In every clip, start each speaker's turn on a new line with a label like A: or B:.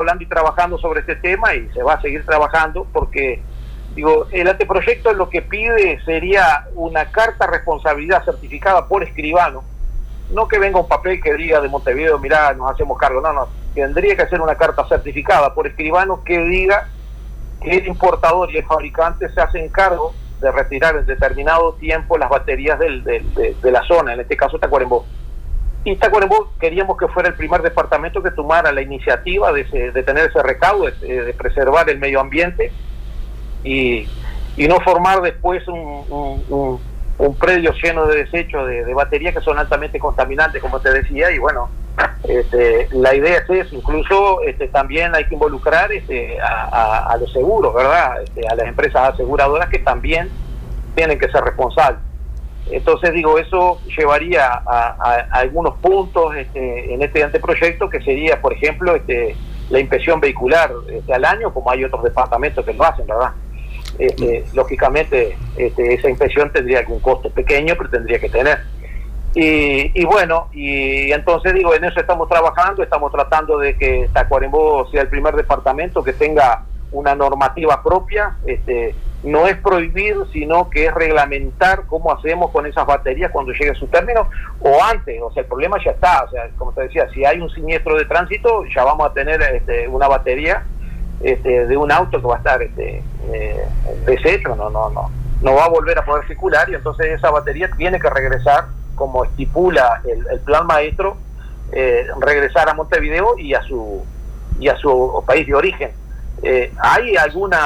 A: hablando y trabajando sobre este tema y se va a seguir trabajando porque, digo, el anteproyecto lo que pide sería una carta responsabilidad certificada por escribano, no que venga un papel que diga de Montevideo, mirá, nos hacemos cargo, no, tendría que ser una carta certificada por escribano que diga que el importador y el fabricante se hacen cargo de retirar en determinado tiempo las baterías de la zona, en este caso Tacuarembó. Y Tacuarembó queríamos que fuera el primer departamento que tomara la iniciativa de tener ese recaudo, de preservar el medio ambiente y no formar después un predio lleno de desechos de baterías que son altamente contaminantes, como te decía, y bueno, la idea es eso. Incluso también hay que involucrar a los seguros, ¿verdad? A las empresas aseguradoras que también tienen que ser responsables. Entonces digo, eso llevaría a algunos puntos en este anteproyecto, que sería, por ejemplo, la inspección vehicular al año, como hay otros departamentos que lo hacen, ¿verdad? Lógicamente esa inspección tendría algún costo pequeño, pero tendría que tener. Y bueno, y entonces digo, en eso estamos trabajando, estamos tratando de que Tacuarembó sea el primer departamento que tenga una normativa propia. No es prohibir, sino que es reglamentar cómo hacemos con esas baterías cuando llegue a su término o antes. O sea, el problema ya está. O sea, como te decía, si hay un siniestro de tránsito, ya vamos a tener una batería de un auto que va a estar deshecho, no va a volver a poder circular, y entonces esa batería tiene que regresar, como estipula el plan maestro, regresar a Montevideo y a su país de origen. ¿Hay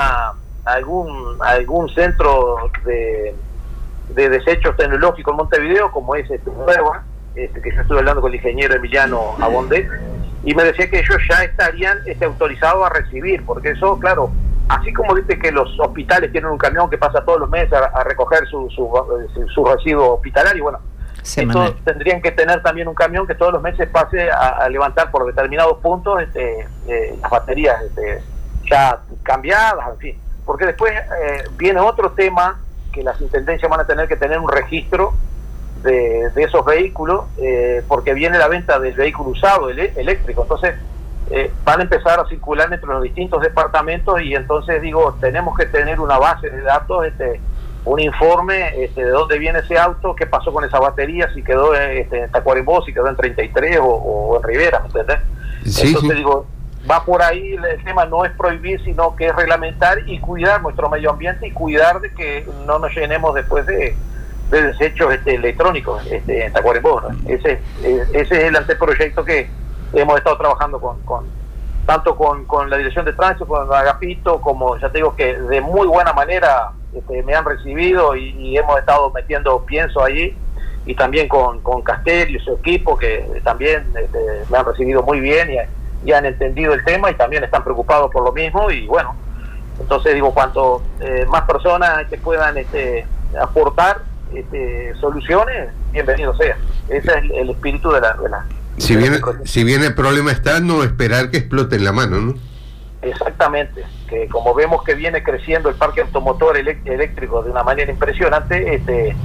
A: algún centro de desechos tecnológicos en Montevideo, como es Nueva, que yo estuve hablando con el ingeniero Emiliano Abondé, y me decía que ellos ya estarían autorizados a recibir, porque eso, claro, así como viste que los hospitales tienen un camión que pasa todos los meses a recoger su residuo hospitalario, bueno, estos tendrían que tener también un camión que todos los meses pase a levantar por determinados puntos las baterías ya cambiadas, en fin, porque después viene otro tema, que las intendencias van a tener que tener un registro de esos vehículos, porque viene la venta del vehículo usado eléctrico. Entonces van a empezar a circular entre los distintos departamentos, y entonces digo, tenemos que tener una base de datos, un informe de dónde viene ese auto, qué pasó con esa batería, si quedó en Tacuarembó, si quedó en 33 o en Rivera, ¿me entendés? Sí, entonces digo, va por ahí. El tema no es prohibir, sino que es reglamentar y cuidar nuestro medio ambiente, y cuidar de que no nos llenemos después de desechos electrónicos en Tacuarembó, ¿no? Ese es el anteproyecto que hemos estado trabajando tanto con la Dirección de Tránsito, con Agapito, como ya te digo que de muy buena manera me han recibido, y hemos estado metiendo pienso allí, y también con Castello y su equipo, que también me han recibido muy bien y han entendido el tema, y también están preocupados por lo mismo. Y bueno, entonces digo, cuanto más personas que puedan aportar soluciones, bienvenido sea. Ese es el espíritu de la
B: si bien el problema está, no esperar que explote en la mano, ¿no?
A: Exactamente, que como vemos que viene creciendo el parque automotor eléctrico de una manera impresionante,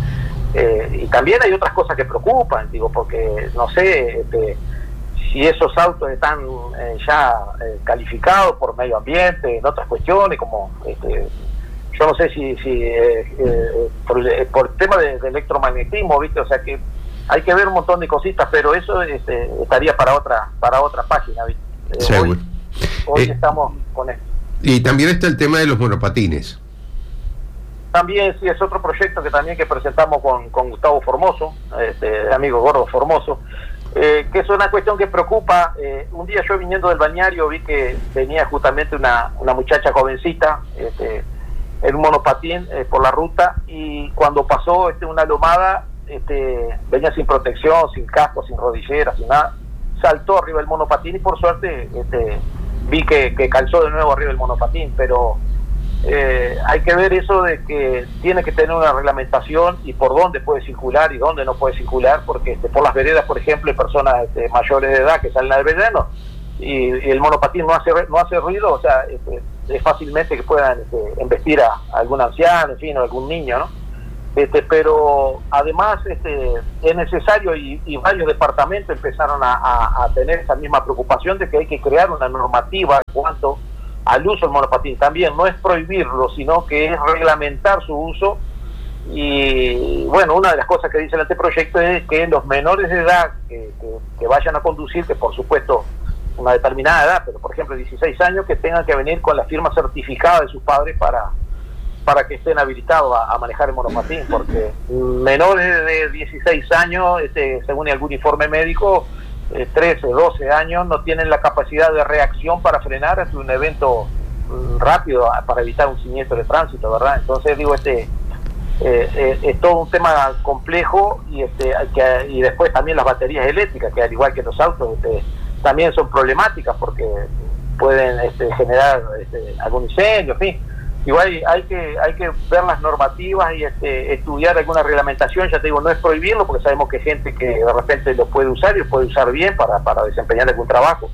A: y también hay otras cosas que preocupan, digo, porque no sé si esos autos están ya calificados por medio ambiente, en otras cuestiones, como yo no sé si por el tema de electromagnetismo, ¿viste? O sea que hay que ver un montón de cositas, pero eso estaría para otra página, ¿viste?
B: Seguro.
A: Hoy estamos con esto.
B: Y también está el tema de los monopatines.
A: También, sí, es otro proyecto que presentamos con Gustavo Formoso, amigo Gordo Formoso, que es una cuestión que preocupa. Un día yo, viniendo del balneario, vi que venía justamente una muchacha jovencita en un monopatín por la ruta, y cuando pasó una lomada, venía sin protección, sin casco, sin rodillera, sin nada, saltó arriba del monopatín, y por suerte vi que calzó de nuevo arriba del monopatín. Pero hay que ver eso de que tiene que tener una reglamentación, y por dónde puede circular y dónde no puede circular, porque por las veredas, por ejemplo, hay personas mayores de edad que salen al verano, y el monopatín no hace ruido, o sea, es fácilmente que puedan embestir a algún anciano, en fin, o algún niño, ¿no? Pero además es necesario, y varios departamentos empezaron a tener esa misma preocupación de que hay que crear una normativa en cuanto al uso del monopatín. También no es prohibirlo, sino que es reglamentar su uso. Y bueno, una de las cosas que dice el anteproyecto es que los menores de edad que vayan a conducir, que por supuesto una determinada edad, pero por ejemplo 16 años, que tengan que venir con la firma certificada de sus padres para que estén habilitados a manejar el monopatín, porque menores de 16 años, según algún informe médico, 13, 12 años, no tienen la capacidad de reacción para frenar ante un evento rápido, para evitar un siniestro de tránsito, ¿verdad? Entonces digo, es todo un tema complejo, y después también las baterías eléctricas, que al igual que los autos, también son problemáticas porque pueden generar algún incendio, en fin. Igual hay que ver las normativas y estudiar alguna reglamentación. Ya te digo, no es prohibirlo, porque sabemos que hay gente que de repente lo puede usar y lo puede usar bien para desempeñar algún trabajo,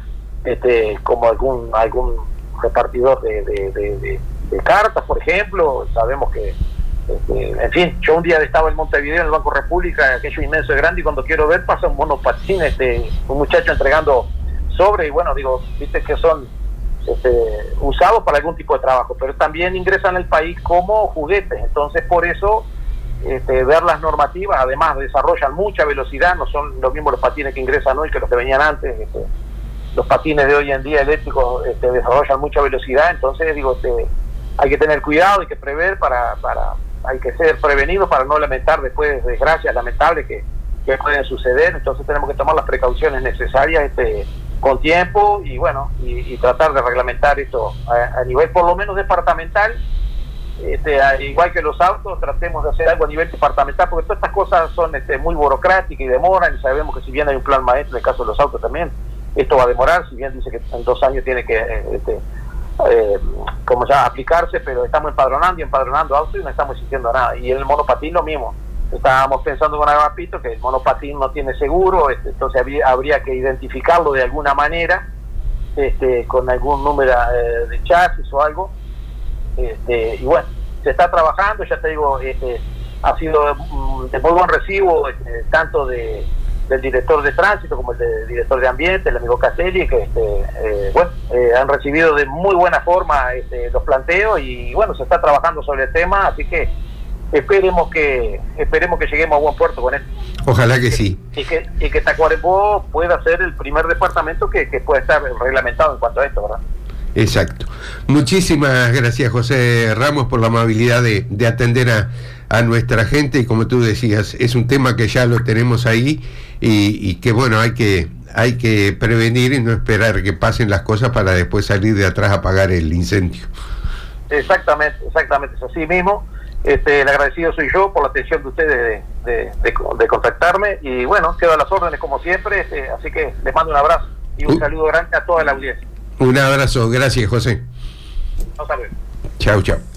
A: como algún repartidor de cartas, por ejemplo. Sabemos que en fin, yo un día estaba en Montevideo, en el Banco República, aquello inmenso y grande, y cuando quiero ver pasa un monopatín, un muchacho entregando sobre, y bueno, digo, viste que son usados para algún tipo de trabajo, pero también ingresan al país como juguetes. Entonces por eso ver las normativas, además desarrollan mucha velocidad, no son los mismos los patines que ingresan hoy que los que venían antes. Los patines de hoy en día eléctricos desarrollan mucha velocidad. Entonces digo, hay que tener cuidado, hay que prever hay que ser prevenidos para no lamentar después desgracias lamentables que pueden suceder. Entonces tenemos que tomar las precauciones necesarias con tiempo, y bueno, y tratar de reglamentar esto a nivel por lo menos departamental. Igual que los autos, tratemos de hacer algo a nivel departamental, porque todas estas cosas son muy burocráticas y demoran, y sabemos que si bien hay un plan maestro en el caso de los autos también, esto va a demorar, si bien dice que en 2 años tiene que como ya aplicarse, pero estamos empadronando autos y no estamos exigiendo nada. Y en el monopatín lo mismo, estábamos pensando con Agapito que el monopatín no tiene seguro, entonces habría que identificarlo de alguna manera, con algún número de chasis o algo, y bueno, se está trabajando. Ya te digo, ha sido de muy buen recibo, tanto del director de tránsito como el del director de ambiente, el amigo Castelli, que han recibido de muy buena forma los planteos, y bueno, se está trabajando sobre el tema, así que esperemos que lleguemos a buen puerto con esto.
B: Ojalá que sí.
A: Y que Tacuarembó pueda ser el primer departamento que pueda estar reglamentado en cuanto a esto, ¿verdad?
B: Exacto. Muchísimas gracias, José Ramos, por la amabilidad de atender a nuestra gente, y como tú decías, es un tema que ya lo tenemos ahí, y que bueno, hay que prevenir y no esperar que pasen las cosas para después salir de atrás a apagar el incendio.
A: Exactamente, es así mismo. El agradecido soy yo por la atención de ustedes de contactarme, y bueno, quedo a las órdenes como siempre, así que les mando un abrazo y un saludo grande a toda la audiencia.
B: Un abrazo, gracias, José.
A: Hasta luego.
B: Chau.